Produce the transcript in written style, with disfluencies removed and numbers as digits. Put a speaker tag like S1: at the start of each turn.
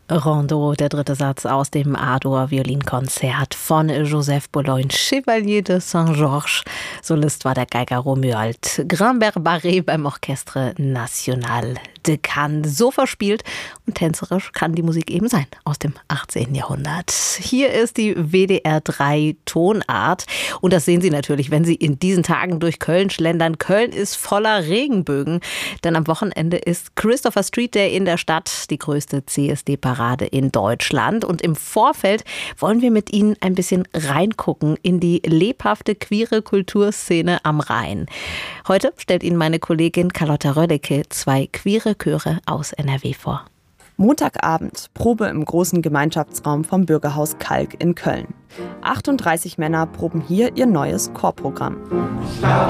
S1: Rondeau, der dritte Satz aus dem A-Dur-Violinkonzert von Joseph Boulogne, Chevalier de Saint-Georges. Solist war der Geiger Romuald Grimbert-Barré beim Orchestre National de Cannes. So verspielt und tänzerisch kann die Musik eben sein aus dem 18. Jahrhundert. Hier ist die WDR 3 Tonart und das sehen Sie natürlich, wenn Sie in diesen Tagen durch Köln schlendern. Köln ist voller Regenbögen, denn am Wochenende ist Christopher Street Day in der Stadt, die größte CSD-Parade in Deutschland. Und im Vorfeld wollen wir mit Ihnen ein bisschen reingucken in die lebhafte queere Kulturszene am Rhein. Heute stellt Ihnen meine Kollegin Carlotta Rödecke 2 queere Chöre aus NRW vor.
S2: Montagabend, Probe im großen Gemeinschaftsraum vom Bürgerhaus Kalk in Köln. 38 Männer proben hier ihr neues Chorprogramm.